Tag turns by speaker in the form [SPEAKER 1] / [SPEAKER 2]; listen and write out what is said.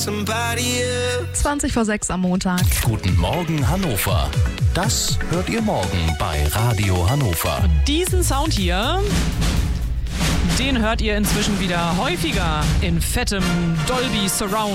[SPEAKER 1] 20 vor 6 am Montag.
[SPEAKER 2] Guten Morgen Hannover. Das hört ihr morgen bei Radio Hannover.
[SPEAKER 3] Diesen Sound hier, den hört ihr inzwischen wieder häufiger in fettem Dolby Surround.